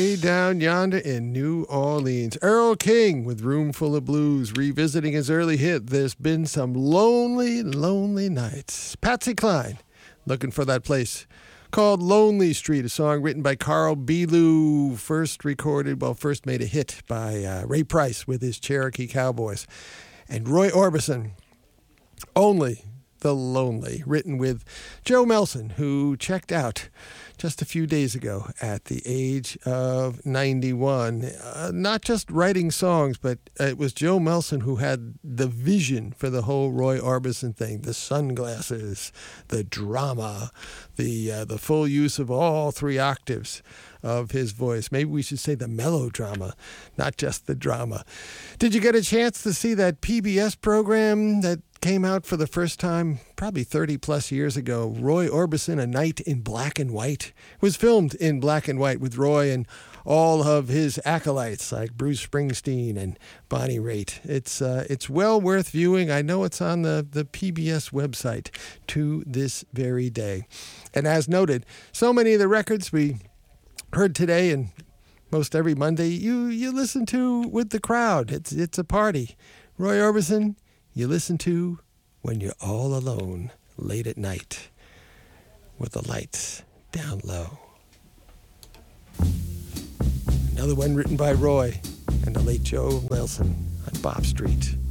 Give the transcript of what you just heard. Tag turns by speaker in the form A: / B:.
A: way down yonder in New Orleans. Earl King with Room Full of Blues, revisiting his early hit, There's Been Some Lonely, Lonely Nights. Patsy Cline, looking for that place called Lonely Street, a song written by Carl Belu, first made a hit by Ray Price with his Cherokee Cowboys. And Roy Orbison, Only the Lonely, written with Joe Melson, who checked out just a few days ago at the age of 91. Not just writing songs, but it was Joe Melson who had the vision for the whole Roy Orbison thing, the sunglasses, the drama, the full use of all 3 octaves of his voice. Maybe we should say the melodrama, not just the drama. Did you get a chance to see that PBS program that came out for the first time probably 30 plus years ago? Roy Orbison, A Night in Black and White. It was filmed in black and white with Roy and all of his acolytes like Bruce Springsteen and Bonnie Raitt. It's well worth viewing. I know it's on the PBS website to this very day. And as noted, so many of the records we heard today and most every Monday you listen to with the crowd. It's a party. Roy Orbison, you listen to when you're all alone late at night with the lights down low. Another one written by Roy and the late Joe Nelson on Bob Street.